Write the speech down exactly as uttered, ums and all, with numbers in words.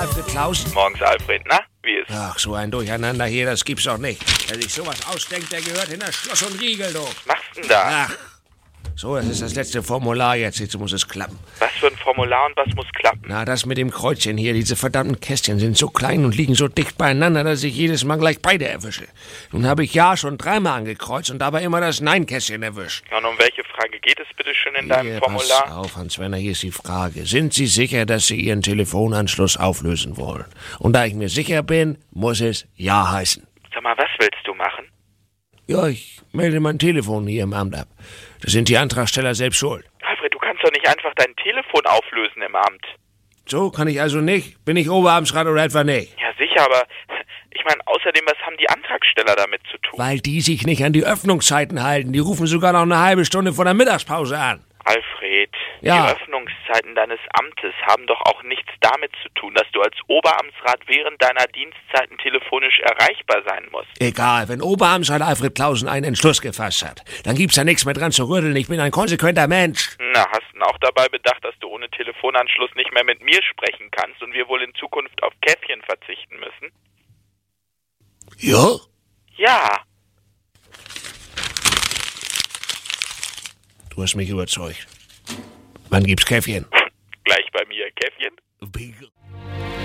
Alfred Klausen? Morgens, Alfred. Na, wie ist? Ach, so ein Durcheinander hier, das gibt's doch nicht. Wer sich sowas ausdenkt, der gehört hinter Schloss und Riegel, du. Was machst denn da? Ach, so, das ist das letzte Formular jetzt. Jetzt muss es klappen. Was für ein Formular und was muss klappen? Na, das mit dem Kreuzchen hier. Diese verdammten Kästchen sind so klein und liegen so dicht beieinander, dass ich jedes Mal gleich beide erwische. Nun habe ich ja schon dreimal angekreuzt und dabei immer das Nein-Kästchen erwischt. Ja, und um welche Frage geht es bitte schön in deinem Hier, Formular? pass auf, Hans-Werner, hier ist die Frage. Sind Sie sicher, dass Sie Ihren Telefonanschluss auflösen wollen? Und da ich mir sicher bin, muss es Ja heißen. Sag mal, was willst du machen? Ja, ich melde mein Telefon hier im Amt ab. Da sind die Antragsteller selbst schuld. Alfred, du kannst doch nicht einfach dein Telefon auflösen im Amt. So, kann ich also nicht? Bin ich Oberamtsrat oder etwa nicht? Ja, sicher, aber ich meine, außerdem, was haben die Antragsteller damit zu tun? Weil die sich nicht an die Öffnungszeiten halten. Die rufen sogar noch eine halbe Stunde vor der Mittagspause an. Alfred, Ja. die Öffnungszeiten deines Amtes haben doch auch nichts damit zu tun, dass du als Oberamtsrat während deiner Dienstzeiten telefonisch erreichbar sein musst. Egal, wenn Oberamtsrat Alfred Klausen einen Entschluss gefasst hat, dann gibt's da nichts mehr dran zu rütteln. Ich bin ein konsequenter Mensch. Na, hast du auch dabei bedacht, dass du ohne Telefonanschluss nicht mehr mit mir sprechen kannst und wir wohl in Zukunft auf Käffchen verzichten müssen? Ja? Ja. Du hast mich überzeugt. Wann gibt's Käffchen? Gleich bei mir Käffchen? Bier.